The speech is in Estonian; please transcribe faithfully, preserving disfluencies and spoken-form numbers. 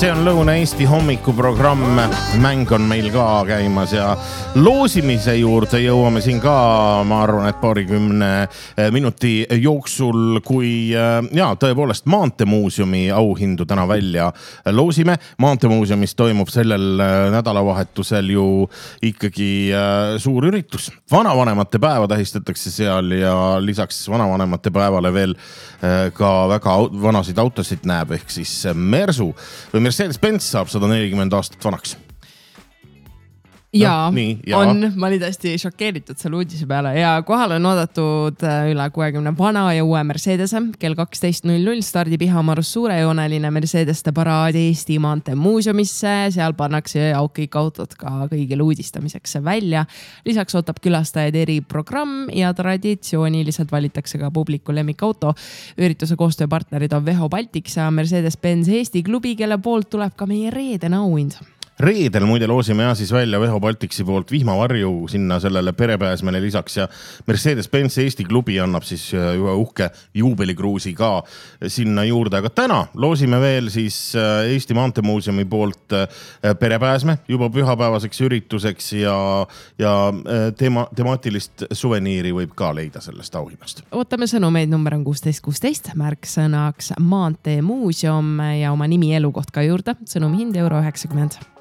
see on Lõuna-Eesti hommikuprogramm, mäng on meil ka käimas ja loosimise juurde jõuame siin ka, ma arvan, et paarikümne minuti jooksul, kui ja, tõepoolest Maantemuuseumi auhindu täna välja loosime. Maantemuuseumis toimub sellel nädalavahetusel ju ikkagi suur üritus. Vanavanemate päeva tähistatakse seal ja lisaks vanavanemate päevale veel ka väga vanasid autosid näeb, ehk siis Mersu või Mercedes-Benz saab sada nelikümmend aastat vanaks. Jaa, no, nii, ja. on. Ma olin täiesti šokeeritud selle uudise peale ja kohal on oodatud üle kuuekümne vana ja uue Mercedese. Kell kaksteist null null stardib Ihamarus suurejooneline Mercedeste paraad Eesti Maantemuuseumisse. Seal pannakse kõik autod ka kõigile uudistamiseks välja. Lisaks ootab külastajaid eriprogramm ja traditsiooniliselt valitakse ka publiku lemmikauto. Ürituse koostööpartnerid on Veho Baltics ja Mercedes-Benz Eesti klubi, kelle poolt tuleb ka meie reedene auhind. Reedel muide loosime ja siis välja Veho Baltiksi poolt vihmavarju sinna sellele perepääsmele lisaks ja Mercedes-Benz Eesti klubi annab siis ühe uhke juubelikruusi ka sinna juurde. Aga täna loosime veel siis Eesti Maantemuuseumi poolt perepääsme juba pühapäevaseks ürituseks ja, ja tema, temaatilist suveniiri võib ka leida sellest auhinnast. Ootame sõnumeid, number on kuusteist kuusteist, märksõnaks Maantemuuseum ja oma nimi elukoht ka juurde. Sõnumi hind euro üheksakümmend.